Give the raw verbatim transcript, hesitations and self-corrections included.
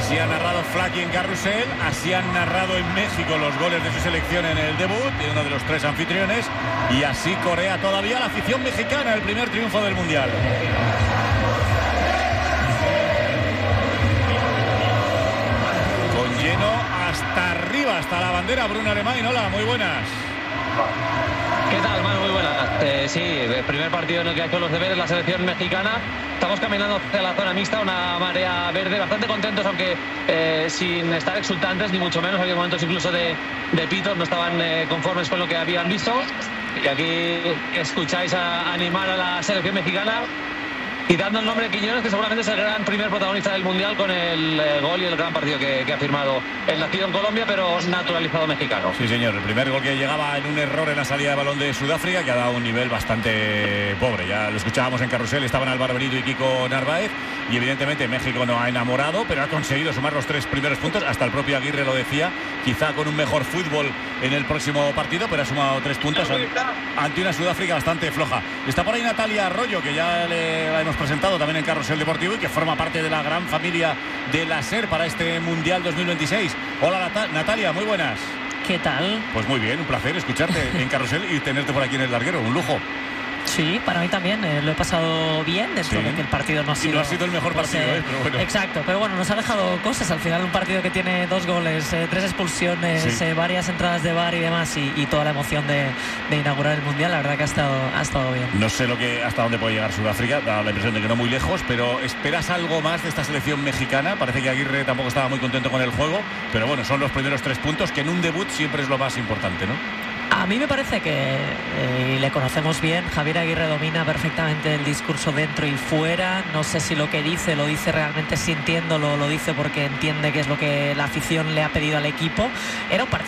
Así ha narrado Flaky en Carrusel, así han narrado en México los goles de su selección en el debut, de uno de los tres anfitriones, y así corea todavía la afición mexicana el primer triunfo del Mundial. Con lleno hasta arriba, hasta la bandera. Bruno Alemán, hola, muy buenas. ¿Qué tal, Manu? Muy buenas. Eh, sí, el primer partido en el que ha hecho los deberes la selección mexicana. Estamos caminando hacia la zona mixta, una marea verde, bastante contentos, aunque eh, sin estar exultantes, ni mucho menos. Había momentos incluso de, de pitos, no estaban eh, conformes con lo que habían visto. Y aquí escucháis a animar a la selección mexicana y dando el nombre de Quiñones, que seguramente es el gran primer protagonista del Mundial, con el eh, gol y el gran partido que, que ha firmado el nacido en Colombia, pero naturalizado mexicano. Sí, señor, el primer gol que llegaba en un error en la salida de balón de Sudáfrica, que ha dado un nivel bastante pobre. Ya lo escuchábamos en Carrusel, estaban Álvaro Benito y Kiko Narváez, y evidentemente México no ha enamorado, pero ha conseguido sumar los tres primeros puntos. Hasta el propio Aguirre lo decía, quizá con un mejor fútbol en el próximo partido, pero ha sumado tres puntos ante una Sudáfrica bastante floja. Está por ahí Natalia Arroyo, que ya le la hemos presentado también en Carrusel Deportivo y que forma parte de la gran familia de la SER para este Mundial dos mil veintiséis. Hola Nat- Natalia, muy buenas. ¿Qué tal? Pues muy bien, un placer escucharte en Carrusel y tenerte por aquí en el larguero, un lujo. Sí, para mí también, eh, lo he pasado bien dentro Sí. de que el partido no ha sido... Y no ha sido el mejor pues, partido, eh, ¿eh? Pero bueno. Exacto, pero bueno, nos ha dejado cosas. Al final un partido que tiene dos goles, eh, tres expulsiones, Sí. eh, varias entradas de V A R y demás, y, y toda la emoción de, de inaugurar el Mundial, la verdad que ha estado, ha estado bien. No sé lo que hasta dónde puede llegar Sudáfrica, da la impresión de que no muy lejos, pero ¿esperas algo más de esta selección mexicana? Parece que Aguirre tampoco estaba muy contento con el juego, pero bueno, son los primeros tres puntos, que en un debut siempre es lo más importante, ¿no? A mí me parece que, eh, y le conocemos bien, Javier Aguirre domina perfectamente el discurso dentro y fuera. No sé si lo que dice lo dice realmente sintiéndolo, lo dice porque entiende que es lo que la afición le ha pedido al equipo. Era un partido